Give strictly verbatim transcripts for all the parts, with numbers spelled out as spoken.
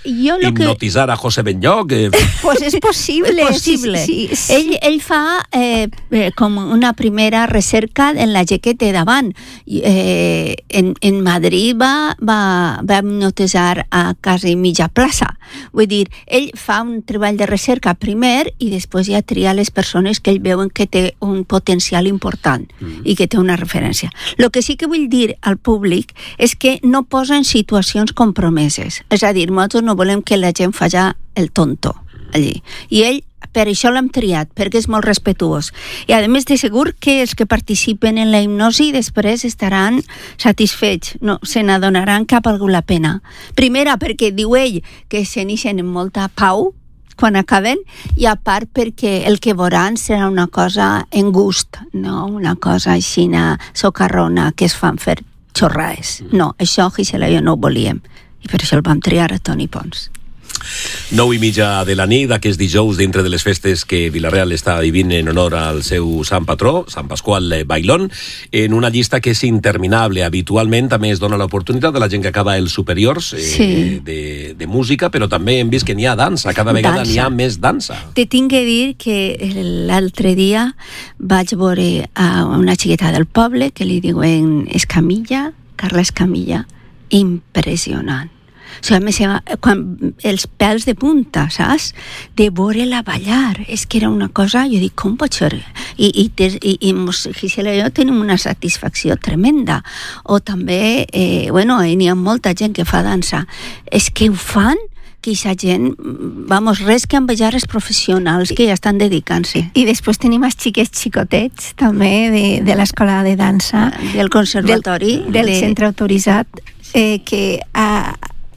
jo lo hipnotitzar que... a José Benlloc. Eh. Pues és possible. És possible. Sí, sí, sí. Ell, ell fa eh, eh, com una primera recerca en la jaqueta davant. Eh, en, en Madrid va, va, va hipnotitzar a quasi mitja plaça. Vull dir, ell fa un treball de recerca primer i després ja tria les persones que ell veuen que té un potencial important mm. i que té una referència. El que sí que vull dir al públic és que no posa en situacions compromeses. És a dir, nosaltres no volem que la gent faci el tonto allí. I ell, per això l'hem triat, perquè és molt respetuós. I a més de segur que els que participen en la hipnosi després estaran satisfets, no se n'adonaran que ha valgut la pena. Primera, perquè diu ell que se n'ixen amb molta pau quan acaben, i a part perquè el que veuran serà una cosa en gust, no una cosa així socarrona que es fan fer xorrades. No, això Gisela i jo no ho volíem. I per això el vam triar a Toni Pons. Nou i mitja de la nit, aquest dijous, dintre de les festes que Vila-real està vivint en honor al seu sant patró, Sant Pasqual Bailón, en una llista que és interminable. Habitualment també es dona l'oportunitat de la gent que acaba els superiors eh, sí. de, de música, però també hem vist que n'hi ha dansa, cada vegada n'hi ha més dansa. Te tinc que dir que l'altre dia vaig veure a una xiqueta del poble que li diuen Escamilla, Carla Escamilla, impressionant. O sigui, a més, quan els pèls de punta, saps? De veure-la ballar. És que era una cosa, jo dic, com pot ser? I, i, i, i Gisela i jo tenim una satisfacció tremenda. O també, eh, bueno, n'hi ha molta gent que fa dansa. És que ho fan que aquesta gent, vamos, res que envejar els professionals que ja estan dedicant-se. I després tenim els xiquets xicotets, també, de, de l'escola de dansa. Del conservatori. Del, del de... centre autoritzat, eh, que... Eh,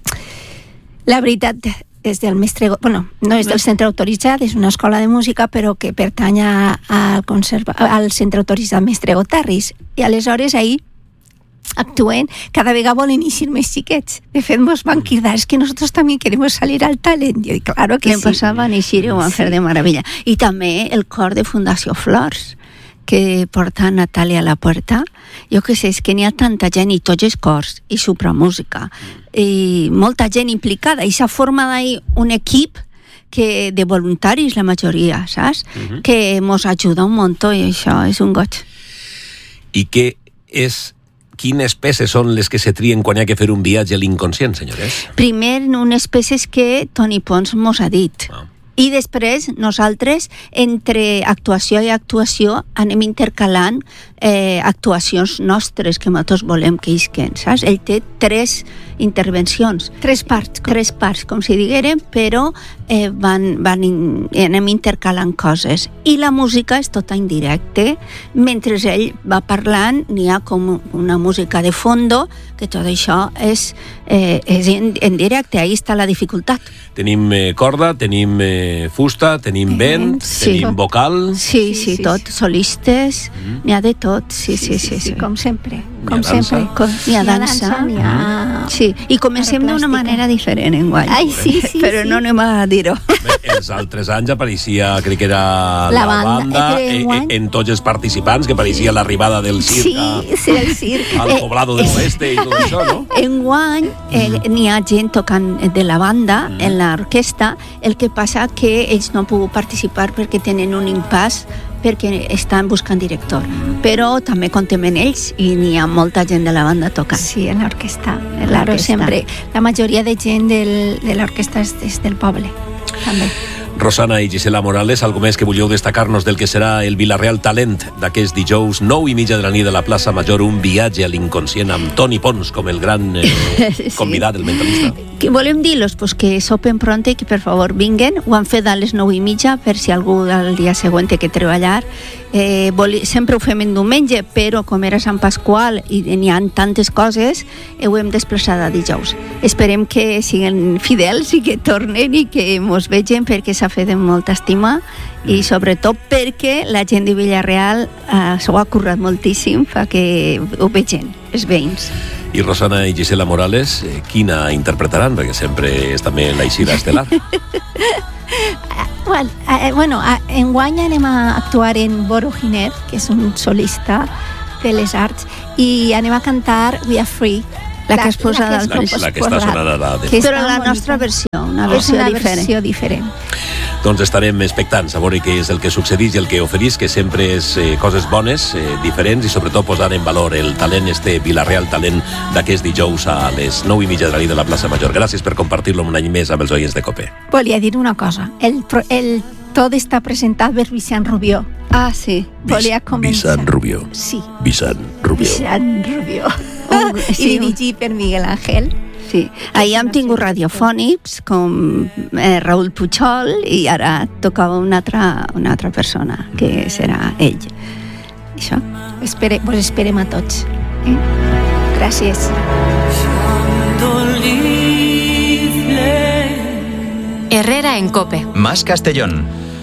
la veritat és del mestre... Bueno, no és del centre autoritzat, és una escola de música, però que pertany al, conserva, al centre autoritzat Mestre Gotarris. I aleshores ahir actuen, cada vegada volen eixir més xiquets. De fet, ens van cridar, és que nosaltres també queremos salir al talent. I dic, claro que sí. L'any passat van eixir i ho van fer de meravella. I també el cor de Fundació Flors, que porta Natàlia a la Puerta. Jo que sé, és que n'hi ha tanta gent, i tots els cors, i supramúsica, i molta gent implicada, i s'ha format ahí un equip que de voluntaris, la majoria, saps? Uh-huh. Que mos ajuda un muntó, i això és un goig. I què és... Quines peces són les que se trien quan hi ha que fer un viatge a l'inconscient, senyores? Primer, unes peces que Toni Pons mos ha dit. Ah. I després, nosaltres, entre actuació i actuació, anem intercalant eh, actuacions nostres que nosaltres volem que isquen, saps? Ell té tres intervencions. Tres parts. Com... Tres parts, com si diguérem, però eh, van, van in, anem intercalant coses. I la música és tota en directe. Mentre ell va parlant, n'hi ha com una música de fondo, que tot això és, eh, és en, en directe. Ahí està la dificultat. Tenim eh, corda, tenim... Eh, fusta, tenim vent, sí. tenim vocal... Sí, sí, sí tot, sí. Solistes, mm. n'hi ha de tot, sí, sí, sí. sí, sí, sí. Com sempre, com N'hi ha sempre. Com, n'hi ha dansa, n'hi ha... Sí, i comencem d'una manera diferent enguany. Ai, sí, sí, però sí. no anem a dir-ho. Bé, els altres anys apareixia, crec que era la, la banda, banda eh, eh, en tots els participants, que apareixia l'arribada del circ, sí, sí, el circ. al poblado del oeste i tot això, no? Enguany eh, n'hi ha gent tocant de la banda mm. en l'orquestra, el que passa que ells no han pogut participar perquè tenen un impàs perquè estan buscant director. Però també contem en ells i n'hi ha molta gent de la banda tocant. Sí, en l'orquestra. Claro, sempre. La majoria de gent del, de l'orquestra és, és del poble, també. Rosana i Gisela Morales, algo més que voleu destacar-nos del que serà el Vila-real Talent d'aquest dijous, nou i mitja de la nit de la plaça Major, un viatge a l'inconscient amb Toni Pons com el gran eh, convidat, el mentalista. Que volem dir-los pues, que sopen pront i que per favor vinguen. Ho han fet a les nou i mitja per si algú el dia següent té que treballar. Eh, vol... Sempre ho fem en diumenge, però com era Sant Pasqual i n'hi ha tantes coses, ho hem desplaçat a dijous. Esperem que siguin fidels i que tornen i que mos vegin, perquè s'ha fet amb molta estima i sobretot perquè la gent de Vila-real eh, s'ho ha currat moltíssim fa que ho vegin, els veïns. I Rosana i Gisela Morales, eh, quina interpretaran? Perquè sempre és també l'eixida estel·lar. Well, eh, bueno, enguany anem a actuar en Boro Giner, que és un solista de les arts, i anem a cantar We Are Free, la que es posa la, la, la que està sonant ara. Però la nostra versió. una versió és una diferent. versió diferent. Doncs estarem expectants a veure què és el que succeeix i el que oferís, que sempre és eh, coses bones, eh, diferents i sobretot posar en valor el talent, este Vila-real talent d'aquest dijous a les nou i mitja de la nit de la plaça Major. Gràcies per compartir-lo un any més amb els oients de COPE. Volia dir una cosa. El, el tot està presentat per Vicent Rubió. Ah, sí. Volia començar. Vicent Rubió. Sí. Vicent Rubió. Vicent Rubió. Oh, I sí. dirigit per Miguel Ángel. Sí, ahir hem tingut radiofònics com eh, Raül Puigol i ara tocava una altra, una altra persona, que serà ell. Això. Espere, pues esperem a tots. Eh? Gràcies. Herrera en COPE. Más Castellón.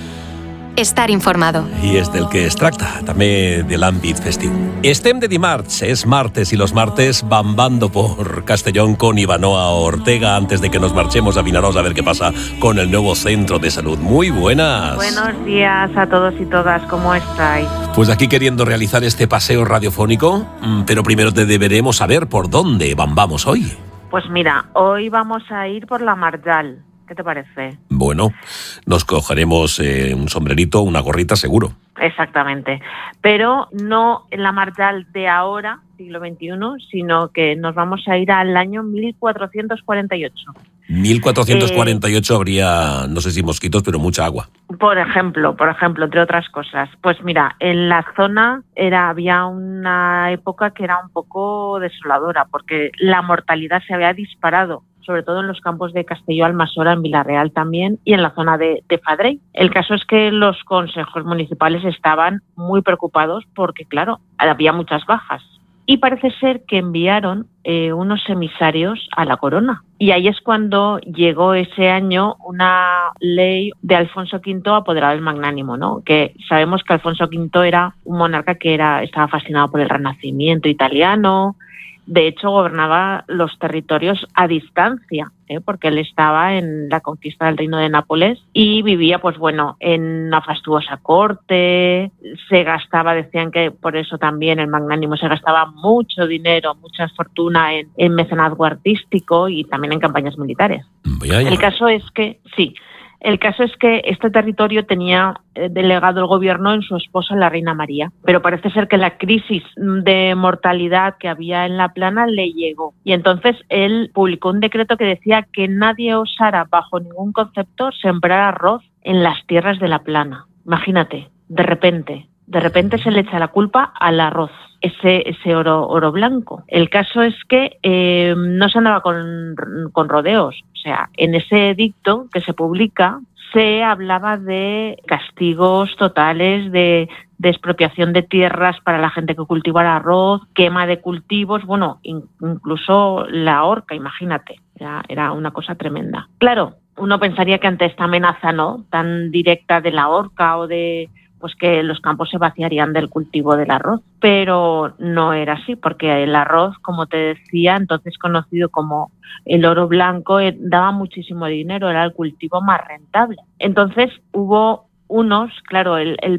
Estar informado. I és del que es tracta, també de l'àmbit festiu. Estem de dimarts, es martes y los martes bambando por Castellón con Ivanoa Ortega antes de que nos marchemos a Vinaroz a ver qué pasa con el nuevo centro de salud. Muy buenas. Buenos días a todos y todas, ¿cómo estáis? Pues aquí queriendo realizar este paseo radiofónico, pero primero te deberemos saber por dónde bambamos hoy. Pues mira, hoy vamos a ir por la Marjal. ¿Qué te parece? Bueno, nos cogeremos eh, un sombrerito, una gorrita seguro. Exactamente, pero no en la Marjal de ahora, siglo veintiuno, sino que nos vamos a ir al año mil cuatrocientos cuarenta y ocho. mil cuatrocientos cuarenta y ocho eh, habría, no sé si mosquitos, pero mucha agua. Por ejemplo, por ejemplo, entre otras cosas. Pues mira, en la zona era había una época que era un poco desoladora, porque la mortalidad se había disparado, sobre todo en los campos de Castelló-Almassora, en Vila-real también, y en la zona de, de Fadrell. El caso es que los consejos municipales estaban muy preocupados porque, claro, había muchas bajas. Y parece ser que enviaron eh, unos emisarios a la corona. Y ahí es cuando llegó ese año una ley de Alfonso quinto apoderado del magnánimo, ¿no? Que sabemos que Alfonso quinto era un monarca que era estaba fascinado por el Renacimiento italiano. De hecho, gobernaba los territorios a distancia, ¿eh? Porque él estaba en la conquista del reino de Nápoles y vivía, pues bueno, en una fastuosa corte. Se gastaba, decían que por eso también el magnánimo se gastaba mucho dinero, mucha fortuna en, en mecenazgo artístico y también en campañas militares. Vaya, ya. El caso es que, sí, el caso es que este territorio tenía eh, delegado el gobierno en su esposa, la reina María, pero parece ser que la crisis de mortalidad que había en la plana le llegó. Y entonces él publicó un decreto que decía que nadie osara bajo ningún concepto sembrar arroz en las tierras de la plana. Imagínate, de repente, de repente se le echa la culpa al arroz. Ese, ese oro, oro blanco. El caso es que eh, no se andaba con, con rodeos. O sea, en ese edicto que se publica se hablaba de castigos totales, de, de expropiación de tierras para la gente que cultivara arroz, quema de cultivos, bueno, in, incluso la horca, imagínate. Era, era una cosa tremenda. Claro, uno pensaría que ante esta amenaza, ¿no?, tan directa de la horca o de pues que los campos se vaciarían del cultivo del arroz, pero no era así, porque el arroz, como te decía, entonces conocido como el oro blanco, daba muchísimo dinero, era el cultivo más rentable. Entonces hubo unos, claro, el, el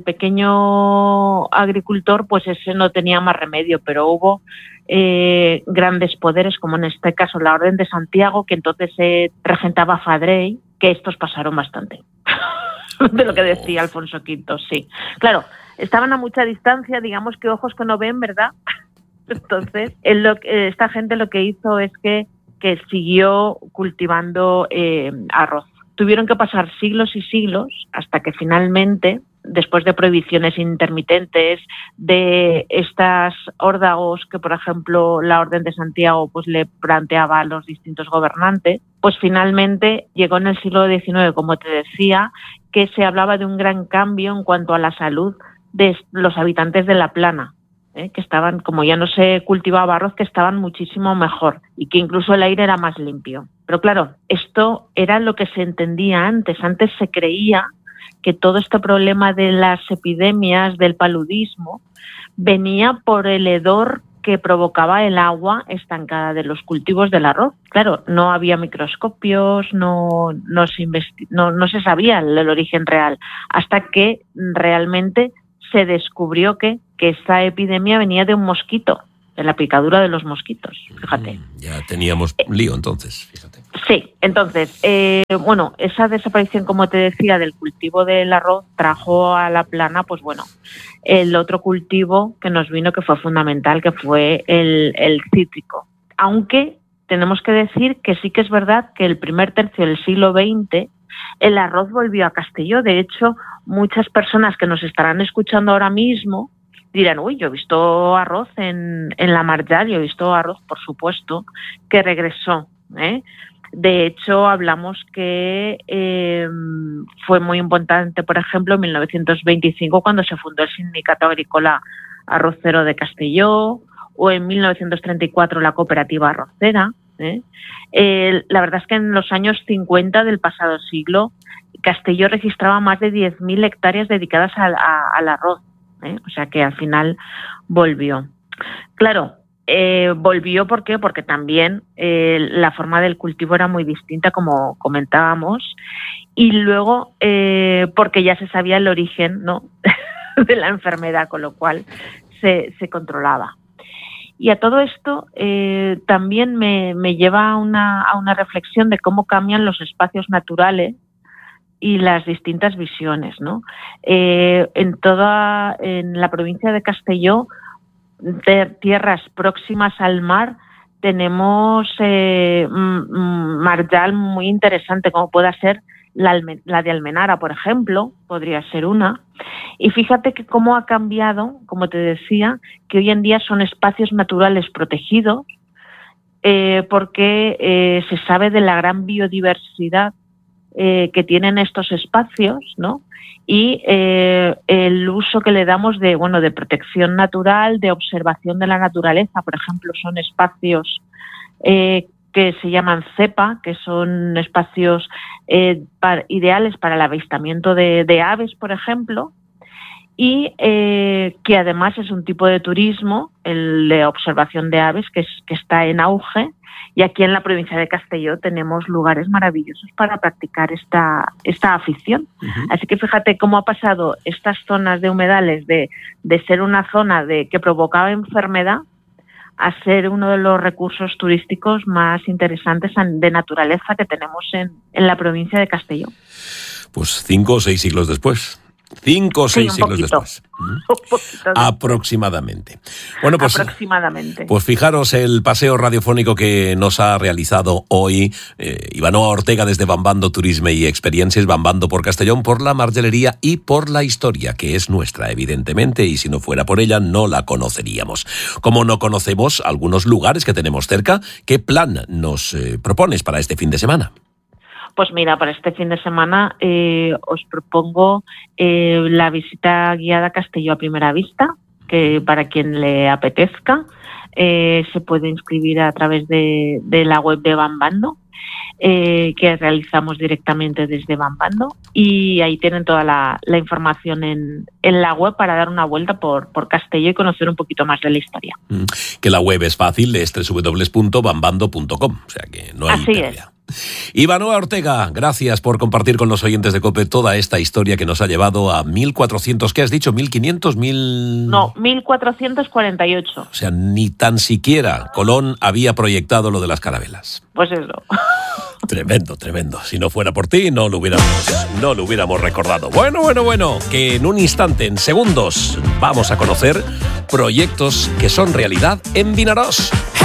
pequeño agricultor, pues ese no tenía más remedio, pero hubo eh, grandes poderes, como en este caso la Orden de Santiago, que entonces eh, regentaba Fadrell, que estos pasaron bastante. De lo que decía Alfonso quinto, sí. Claro, estaban a mucha distancia, digamos que ojos que no ven, ¿verdad? Entonces, él lo, esta gente lo que hizo es que, que siguió cultivando eh, arroz. Tuvieron que pasar siglos y siglos hasta que finalmente, después de prohibiciones intermitentes, de estas órdagos que, por ejemplo, la Orden de Santiago pues le planteaba a los distintos gobernantes, pues finalmente llegó en el siglo diecinueve, como te decía, que se hablaba de un gran cambio en cuanto a la salud de los habitantes de la plana, ¿eh? Que estaban, como ya no se cultivaba arroz, que estaban muchísimo mejor y que incluso el aire era más limpio. Pero claro, esto era lo que se entendía antes. Antes se creía que todo este problema de las epidemias, del paludismo, venía por el hedor que provocaba el agua estancada de los cultivos del arroz. Claro, no había microscopios, no, no, se, investi- no, no se sabía el, el origen real, hasta que realmente se descubrió que, que esta epidemia venía de un mosquito. de la picadura de los mosquitos, fíjate. Mm, ya teníamos lío entonces, fíjate. Sí, entonces, eh, bueno, esa desaparición, como te decía, del cultivo del arroz trajo a la plana, pues bueno, el otro cultivo que nos vino que fue fundamental, que fue el, el cítrico. Aunque tenemos que decir que sí que es verdad que el primer tercio del siglo veinte el arroz volvió a Castelló. De hecho, muchas personas que nos estarán escuchando ahora mismo dirán, uy, yo he visto arroz en, en la Marjal, yo he visto arroz, por supuesto, que regresó, ¿eh? De hecho, hablamos que eh, fue muy importante, por ejemplo, en mil novecientos veinticinco, cuando se fundó el Sindicato Agrícola Arrocero de Castelló, o en mil novecientos treinta y cuatro la Cooperativa Arrocera. ¿eh? Eh, la verdad es que en los años cincuenta del pasado siglo, Castelló registraba más de diez mil hectáreas dedicadas al, a, al arroz, ¿eh? O sea que al final volvió. Claro, eh, volvió ¿por qué? Porque también eh, la forma del cultivo era muy distinta, como comentábamos, y luego eh, porque ya se sabía el origen, ¿no? de la enfermedad, con lo cual se, se controlaba. Y a todo esto eh, también me, me lleva a una, a una reflexión de cómo cambian los espacios naturales y las distintas visiones, ¿no? Eh, en toda en la provincia de Castelló, de tierras próximas al mar, tenemos eh, marjal muy interesante, como pueda ser la, la de Almenara, por ejemplo, podría ser una. Y fíjate que cómo ha cambiado, como te decía, que hoy en día son espacios naturales protegidos, eh, porque eh, se sabe de la gran biodiversidad eh, que tienen estos espacios, ¿no? Y eh, el uso que le damos de, bueno, de protección natural, de observación de la naturaleza. Por ejemplo, son espacios eh, que se llaman cepa, que son espacios eh, para, ideales para el avistamiento de, de aves, por ejemplo, y eh, que además es un tipo de turismo, el de observación de aves, que, es, que está en auge. Y aquí en la provincia de Castelló tenemos lugares maravillosos para practicar esta, esta afición. Uh-huh. Así que fíjate cómo ha pasado estas zonas de humedales de, de ser una zona de, que provocaba enfermedad a ser uno de los recursos turísticos más interesantes de naturaleza que tenemos en, en la provincia de Castelló. Pues cinco o seis siglos después. Cinco o seis sí, siglos poquito. después. ¿Mm? Aproximadamente. Bueno, pues, Aproximadamente. Pues fijaros el paseo radiofónico que nos ha realizado hoy eh, Ivanoa Ortega desde Bambando Turisme y Experiencias, Bambando por Castellón, por la marjalería y por la historia, que es nuestra, evidentemente, y si no fuera por ella no la conoceríamos. Como no conocemos algunos lugares que tenemos cerca, ¿qué plan nos eh, propones para este fin de semana? Pues mira, para este fin de semana eh, os propongo eh, la visita guiada a Castelló a primera vista, que para quien le apetezca eh, se puede inscribir a través de, de la web de Bambando, eh, que realizamos directamente desde Bambando, y ahí tienen toda la, la información en, en la web para dar una vuelta por, por Castelló y conocer un poquito más de la historia. Mm, que la web es fácil, es doble u doble u doble u punto bambando punto com, o sea que no hay Así pérdida. Es. Ivanoa Ortega, gracias por compartir con los oyentes de COPE toda esta historia que nos ha llevado a mil cuatrocientos, ¿qué has dicho? ¿mil quinientos? Mil... No, mil cuatrocientos cuarenta y ocho. O sea, ni tan siquiera Colón había proyectado lo de las carabelas. Pues eso. Tremendo, tremendo. Si no fuera por ti, no lo hubiéramos, no lo hubiéramos recordado. Bueno, bueno, bueno, que en un instante, en segundos, vamos a conocer proyectos que son realidad en Vinaròs.